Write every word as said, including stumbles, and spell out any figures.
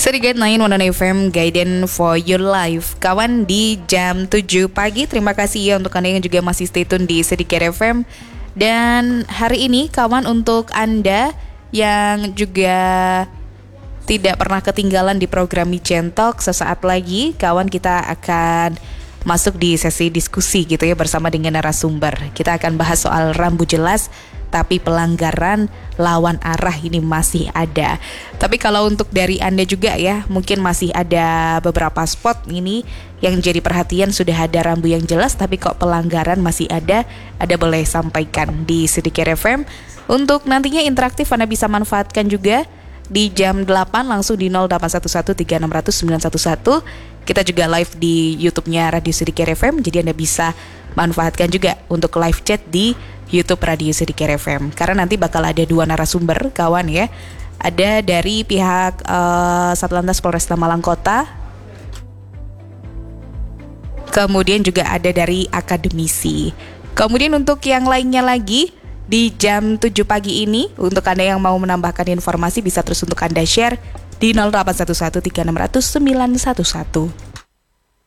Sedikit Nine One F M Guidance for Your Life. Kawan, di jam tujuh pagi. Terima kasih ya untuk Anda yang juga masih stay tune di Sedikit F M. Dan hari ini kawan, untuk Anda yang juga tidak pernah ketinggalan di program Micen Talk, sesaat lagi kawan kita akan masuk di sesi diskusi gitu ya bersama dengan narasumber. Kita akan bahas soal rambu jelas tapi pelanggaran lawan arah ini masih ada. Tapi kalau untuk dari Anda juga ya, mungkin masih ada beberapa spot ini yang jadi perhatian, sudah ada rambu yang jelas tapi kok pelanggaran masih ada. Ada boleh sampaikan di Sedikit F M. Untuk nantinya interaktif Anda bisa manfaatkan juga di jam delapan langsung di nol delapan satu satu tiga enam nol nol sembilan satu satu. Kita juga live di YouTube-nya Radio Sedikit F M, jadi Anda bisa manfaatkan juga untuk live chat di YouTube Radio Sedikit F M. Karena nanti bakal ada dua narasumber kawan ya. Ada dari pihak uh, Satlantas Polresta Malang Kota, kemudian juga ada dari akademisi. Kemudian untuk yang lainnya lagi di jam tujuh pagi ini, untuk Anda yang mau menambahkan informasi bisa terus untuk Anda share di nol delapan satu satu tiga enam nol nol sembilan satu satu.